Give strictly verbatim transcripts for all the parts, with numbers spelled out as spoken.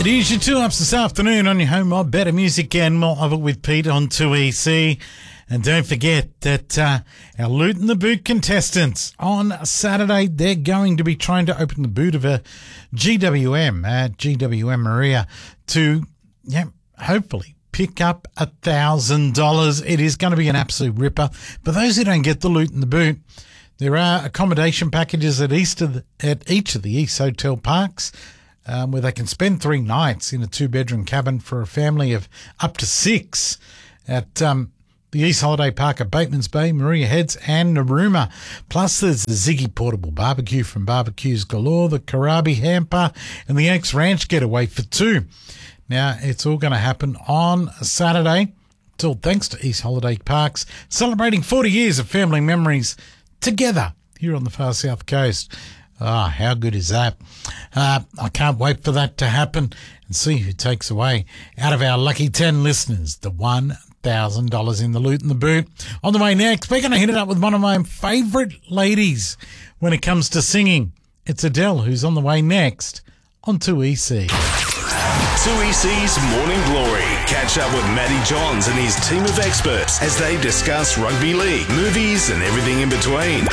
It is your two ups this afternoon on your home of better music and more of it with Pete on two E C. And don't forget that uh, our Loot in the Boot contestants on Saturday, they're going to be trying to open the boot of a G W M at G W M Maria to, yeah, hopefully pick up a thousand dollars. It is going to be an absolute ripper. But those who don't get the Loot in the Boot, there are accommodation packages at each of the, at each of the East Hotel Parks. Um, where they can spend three nights in a two-bedroom cabin for a family of up to six at um, the East Holiday Park at Bateman's Bay, Maria Heads and Narooma. Plus there's the Ziggy Portable Barbecue from Barbecues Galore, the Karabi Hamper and the Oaks Ranch Getaway for two. Now, it's all going to happen on Saturday. It's all thanks to East Holiday Parks, celebrating forty years of family memories together here on the far south coast. Ah, oh, how good is that? Uh, I can't wait for that to happen and see who takes away, out of our lucky ten listeners, the one thousand dollars in the Loot in the Boot. On the way next, we're going to hit it up with one of my favourite ladies when it comes to singing. It's Adele, who's on the way next on two E C. two E C's Morning Glory. Catch up with Matty Johns and his team of experts as they discuss rugby league, movies and everything in between.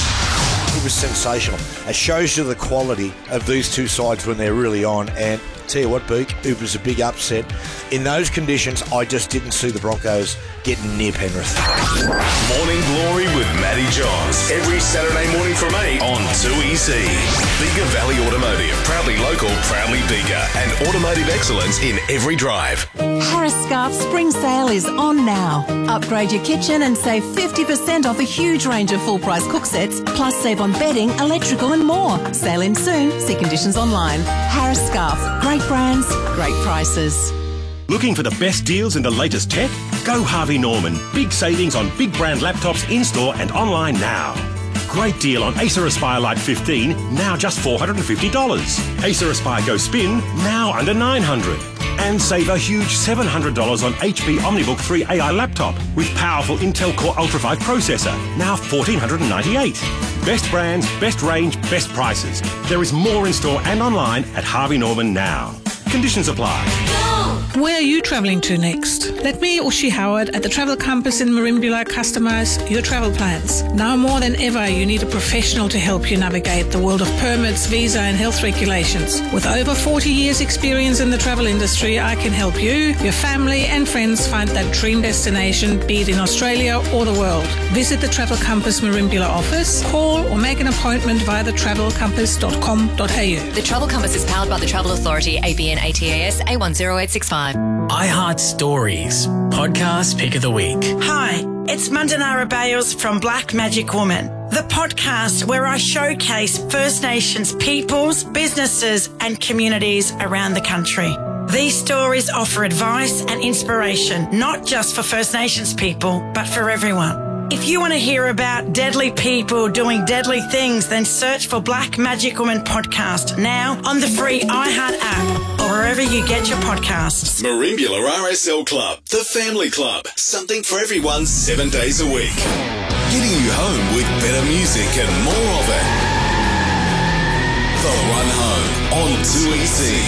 It was sensational. It shows you the quality of these two sides when they're really on. And tell you what, Beak, it was a big upset. In those conditions, I just didn't see the Broncos getting near Penrith. Morning Glory with Matty Johns. Every Saturday morning from eight on two E C. Bega Valley Automotive. Proudly local, proudly Bega. And automotive excellence in every drive. Harris Scarf Spring Sale is on now. Upgrade your kitchen and save fifty percent off a huge range of full-price cook sets, plus save on bedding, electrical and more. Sale in soon. See conditions online. Harris Scarf. Great brands, great prices. Looking for the best deals and the latest tech? Go Harvey Norman. Big savings on big brand laptops in-store and online now. Great deal on Acer Aspire Lite fifteen, now just four hundred fifty dollars. Acer Aspire Go Spin, now under nine hundred dollars. And save a huge seven hundred dollars on H P OmniBook three A I laptop with powerful Intel Core Ultra five processor, now one thousand four hundred ninety-eight dollars. Best brands, best range, best prices. There is more in store and online at Harvey Norman now. Conditions apply. Where are you travelling to next? Let me, Ushi Howard, at the Travel Compass in Merimbula customise your travel plans. Now more than ever, you need a professional to help you navigate the world of permits, visa and health regulations. With over forty years experience in the travel industry, I can help you, your family and friends find that dream destination, be it in Australia or the world. Visit the Travel Compass Merimbula office, call or make an appointment via the travel compass dot com dot a u. The Travel Compass is powered by the Travel Authority, A B N A T A S A one zero eight six five. iHeart Stories, podcast pick of the week. Hi, it's Mandanara Bales from Black Magic Woman, the podcast where I showcase First Nations peoples, businesses and communities around the country. These stories offer advice and inspiration, not just for First Nations people, but for everyone. If you want to hear about deadly people doing deadly things, then search for Black Magic Woman Podcast now on the free iHeart app or wherever you get your podcasts. Merimbula R S L Club, the family club. Something for everyone seven days a week. Getting you home with better music and more of it. The Run Home on two E C.